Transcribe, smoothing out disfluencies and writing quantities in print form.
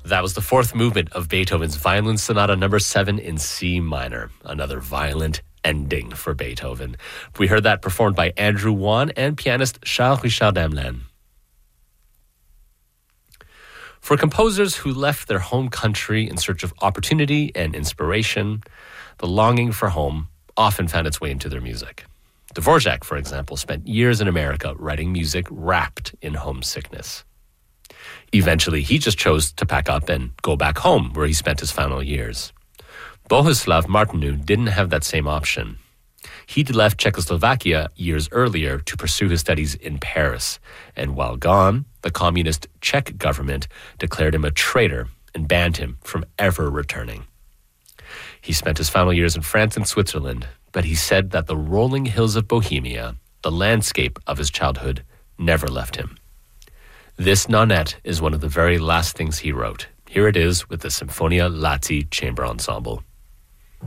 That was the fourth movement of Beethoven's Violin Sonata number 7 in C minor. Another violent ending for Beethoven. We heard that performed by Andrew Wan and pianist Charles Richard Hamelin. For composers who left their home country in search of opportunity and inspiration, the longing for home often found its way into their music. Dvorak, for example, spent years in America writing music wrapped in homesickness. Eventually, he just chose to pack up and go back home, where he spent his final years. Bohuslav Martinu didn't have that same option. He'd left Czechoslovakia years earlier to pursue his studies in Paris, and while gone, the communist Czech government declared him a traitor and banned him from ever returning. He spent his final years in France and Switzerland, but he said that the rolling hills of Bohemia, the landscape of his childhood, never left him. This Nonet is one of the very last things he wrote. Here it is with the Symphonia Lazzi Chamber Ensemble.